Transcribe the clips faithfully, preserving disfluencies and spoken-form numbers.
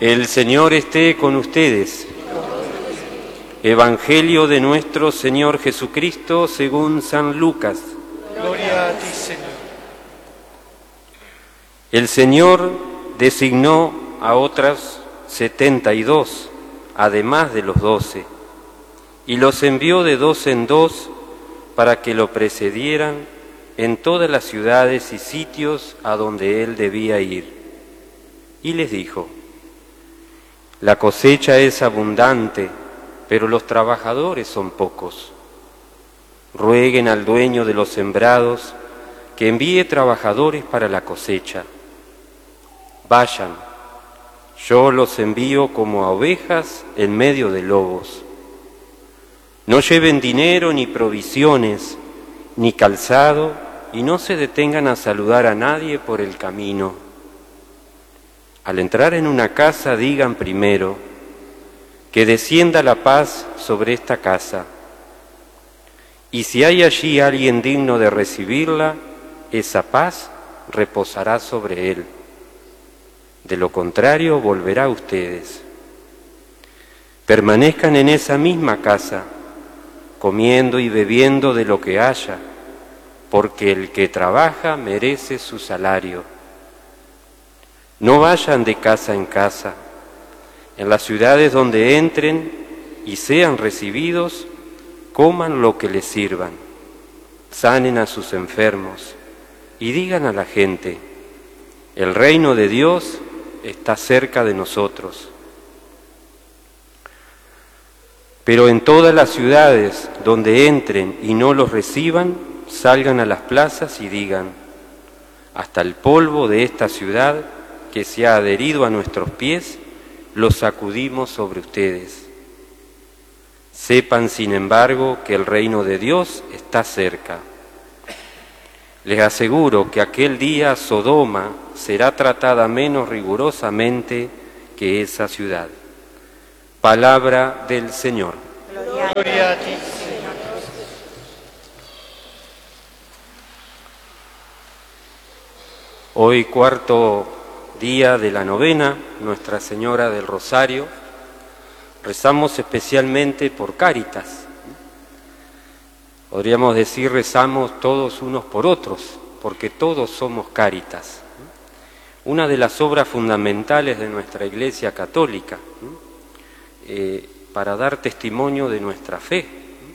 El Señor esté con ustedes. Evangelio de nuestro Señor Jesucristo según San Lucas. Gloria a ti, Señor. El Señor designó a otras setenta y dos, además de los doce, y los envió de dos en dos para que lo precedieran en todas las ciudades y sitios a donde él debía ir. Y les dijo: la cosecha es abundante, pero los trabajadores son pocos. Rueguen al dueño de los sembrados que envíe trabajadores para la cosecha. Vayan, yo los envío como a ovejas en medio de lobos. No lleven dinero ni provisiones, ni calzado, y no se detengan a saludar a nadie por el camino. Al entrar en una casa digan primero: que descienda la paz sobre esta casa. Y si hay allí alguien digno de recibirla, esa paz reposará sobre él. De lo contrario, volverá a ustedes. Permanezcan en esa misma casa, comiendo y bebiendo de lo que haya, porque el que trabaja merece su salario. No vayan de casa en casa. En las ciudades donde entren y sean recibidos, coman lo que les sirvan, sanen a sus enfermos y digan a la gente: el reino de Dios está cerca de nosotros. Pero en todas las ciudades donde entren y no los reciban, salgan a las plazas y digan: hasta el polvo de esta ciudad que se ha adherido a nuestros pies, lo sacudimos sobre ustedes. Sepan, sin embargo, que el reino de Dios está cerca. Les aseguro que aquel día Sodoma será tratada menos rigurosamente que esa ciudad. Palabra del Señor. Gloria a ti, Señor. Hoy, cuarto día de la novena, Nuestra Señora del Rosario, rezamos especialmente por Cáritas. Podríamos decir, rezamos todos unos por otros, porque todos somos Cáritas. Una de las obras fundamentales de nuestra Iglesia Católica, eh, para dar testimonio de nuestra fe.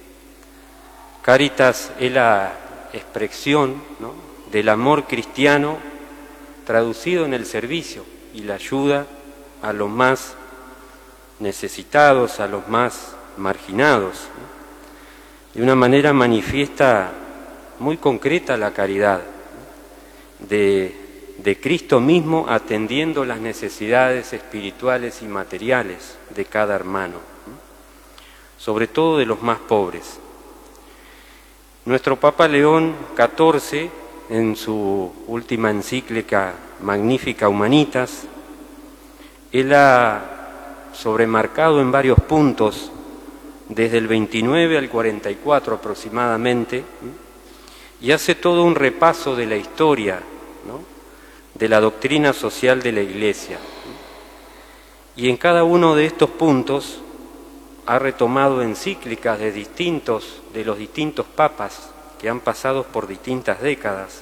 Cáritas es la expresión, ¿no?, del amor cristiano traducido en el servicio y la ayuda a los más necesitados, a los más marginados. De una manera manifiesta muy concreta la caridad de, de Cristo mismo, atendiendo las necesidades espirituales y materiales de cada hermano, sobre todo de los más pobres. Nuestro Papa León catorce, en su última encíclica Magnificat Humanitas, él ha sobremarcado en varios puntos, desde el veintinueve al cuarenta y cuatro aproximadamente, y hace todo un repaso de la historia, ¿no?, de la doctrina social de la Iglesia. Y en cada uno de estos puntos ha retomado encíclicas de distintos, de los distintos papas que han pasado por distintas décadas,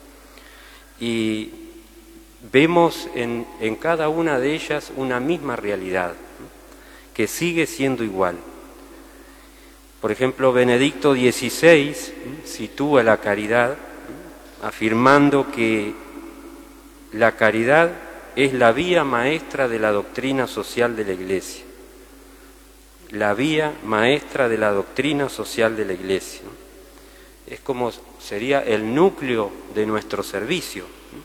y vemos en, en cada una de ellas una misma realidad, que sigue siendo igual. Por ejemplo, Benedicto dieciséis sitúa la caridad afirmando que la caridad es la vía maestra de la doctrina social de la Iglesia. La vía maestra de la doctrina social de la Iglesia. Es como sería el núcleo de nuestro servicio.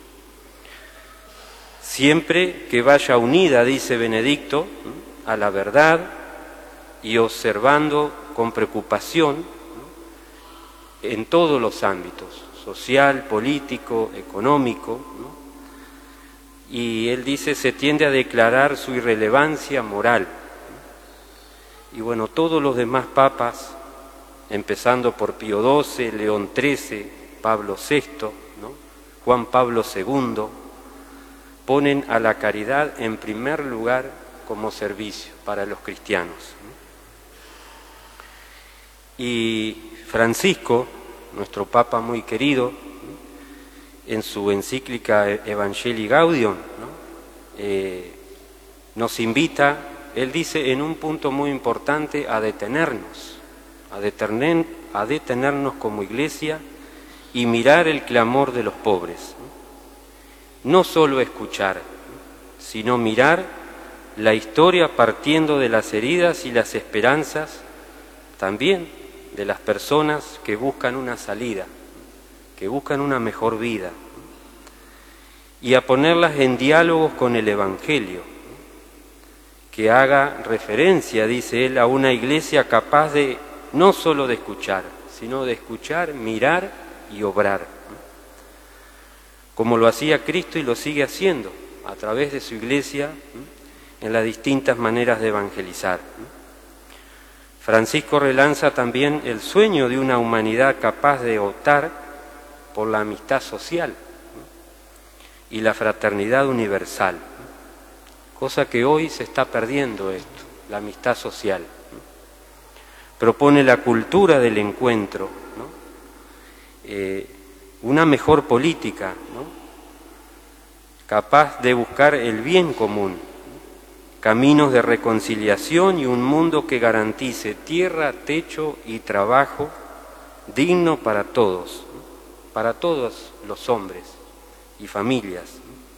Siempre que vaya unida, dice Benedicto, a la verdad y observando con preocupación en todos los ámbitos, social, político, económico, ¿no? Y él dice, se tiende a declarar su irrelevancia moral. Y bueno, todos los demás papas, empezando por Pío doce, León trece, Pablo sexto, ¿no?, Juan Pablo segundo, ponen a la caridad en primer lugar como servicio para los cristianos. Y Francisco, nuestro Papa muy querido, en su encíclica Evangelii Gaudium, ¿no? eh, nos invita, él dice en un punto muy importante, a detenernos, a, detener, a detenernos como iglesia y mirar el clamor de los pobres. No solo escuchar, sino mirar la historia partiendo de las heridas y las esperanzas también de las personas que buscan una salida, que buscan una mejor vida, y a ponerlas en diálogos con el Evangelio, que haga referencia, dice él, a una iglesia capaz de no solo de escuchar, sino de escuchar, mirar y obrar, como lo hacía Cristo y lo sigue haciendo a través de su iglesia en las distintas maneras de evangelizar. Francisco relanza también el sueño de una humanidad capaz de optar por la amistad social y la fraternidad universal, cosa que hoy se está perdiendo esto, la amistad social. Propone la cultura del encuentro, ¿no? eh, una mejor política, ¿no? capaz de buscar el bien común, caminos de reconciliación y un mundo que garantice tierra, techo y trabajo digno para todos, para todos los hombres y familias.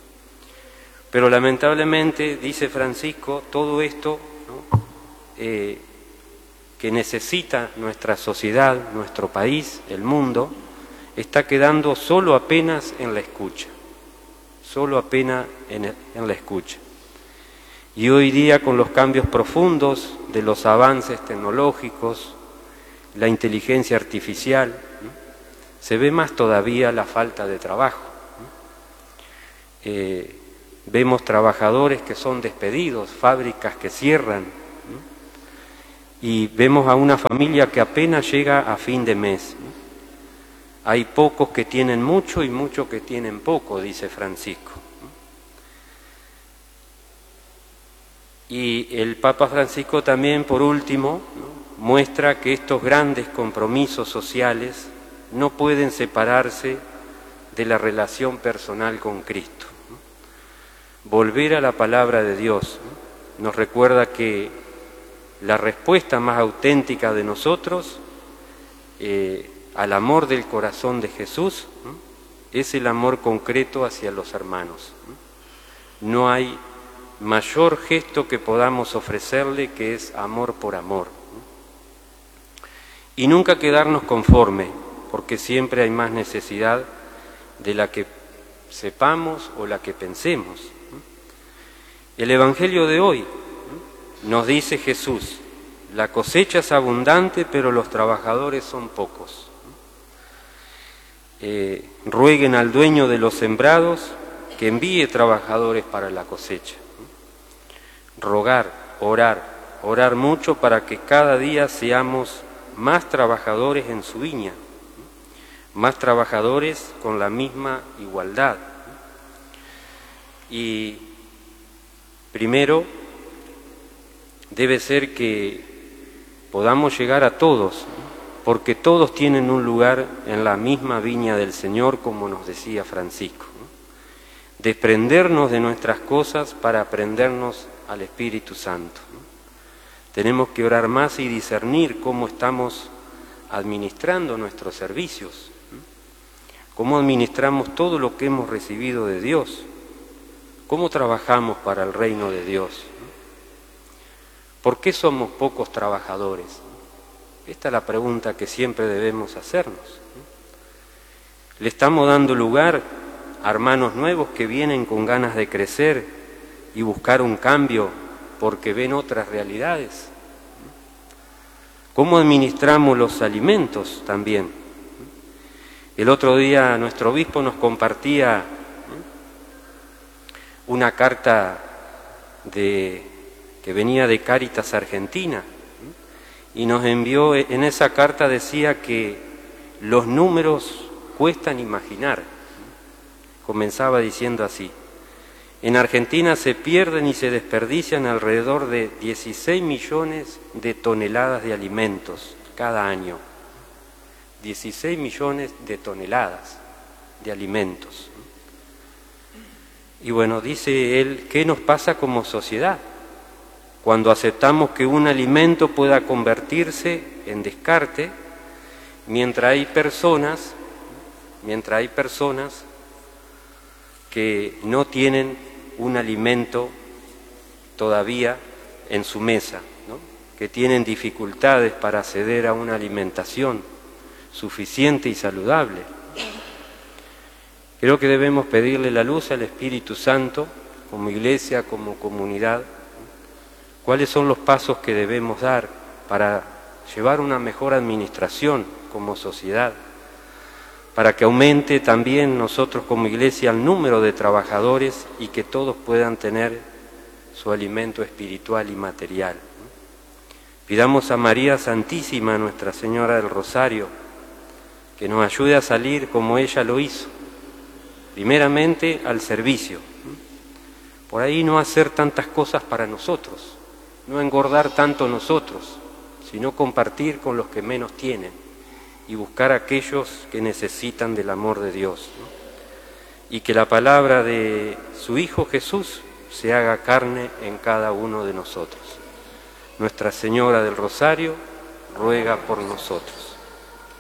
Pero lamentablemente, dice Francisco, todo esto, ¿no? eh, que necesita nuestra sociedad, nuestro país, el mundo, está quedando solo apenas en la escucha, solo apenas en, el, en la escucha. Y hoy día, con los cambios profundos de los avances tecnológicos, la inteligencia artificial, ¿no? se ve más todavía la falta de trabajo. ¿no? Eh, vemos trabajadores que son despedidos, fábricas que cierran, ¿no? y vemos a una familia que apenas llega a fin de mes. ¿no? Hay pocos que tienen mucho y muchos que tienen poco, dice Francisco. Y el Papa Francisco también, por último, ¿no? muestra que estos grandes compromisos sociales no pueden separarse de la relación personal con Cristo. ¿no? Volver a la palabra de Dios, ¿no? nos recuerda que la respuesta más auténtica de nosotros eh, al amor del corazón de Jesús, ¿no? es el amor concreto hacia los hermanos. ¿no? no hay mayor gesto que podamos ofrecerle, que es amor por amor. Y nunca quedarnos conforme, porque siempre hay más necesidad de la que sepamos o la que pensemos. El Evangelio de hoy nos dice Jesús: la cosecha es abundante, pero los trabajadores son pocos. Eh, rueguen al dueño de los sembrados que envíe trabajadores para la cosecha. Rogar, orar, orar mucho para que cada día seamos más trabajadores en su viña, más trabajadores con la misma igualdad. Y primero debe ser que podamos llegar a todos, porque todos tienen un lugar en la misma viña del Señor, como nos decía Francisco. Desprendernos de nuestras cosas para aprendernos al Espíritu Santo. ¿no? Tenemos que orar más y discernir cómo estamos administrando nuestros servicios, ¿no? cómo administramos todo lo que hemos recibido de Dios, cómo trabajamos para el reino de Dios. ¿no? ¿Por qué somos pocos trabajadores? Esta es la pregunta que siempre debemos hacernos. ¿no? ¿Le estamos dando lugar a hermanos nuevos que vienen con ganas de crecer y buscar un cambio porque ven otras realidades? ¿Cómo administramos los alimentos también? El otro día nuestro obispo nos compartía una carta de, que venía de Cáritas Argentina, y nos envió, en esa carta decía que los números cuestan imaginar. Comenzaba diciendo así: En Argentina se pierden y se desperdician alrededor de dieciséis millones de toneladas de alimentos cada año. dieciséis millones de toneladas de alimentos. Y bueno, dice él, ¿qué nos pasa como sociedad cuando aceptamos que un alimento pueda convertirse en descarte, mientras hay personas, mientras hay personas que no tienen un alimento todavía en su mesa, ¿no? Que tienen dificultades para acceder a una alimentación suficiente y saludable? Creo que debemos pedirle la luz al Espíritu Santo, como iglesia, como comunidad, cuáles son los pasos que debemos dar para llevar una mejor administración como sociedad, para que aumente también nosotros como iglesia el número de trabajadores y que todos puedan tener su alimento espiritual y material. Pidamos a María Santísima, Nuestra Señora del Rosario, que nos ayude a salir como ella lo hizo, primeramente al servicio. Por ahí no hacer tantas cosas para nosotros, no engordar tanto nosotros, sino compartir con los que menos tienen y buscar a aquellos que necesitan del amor de Dios, ¿no? Y que la palabra de su Hijo Jesús se haga carne en cada uno de nosotros. Nuestra Señora del Rosario ruega por nosotros.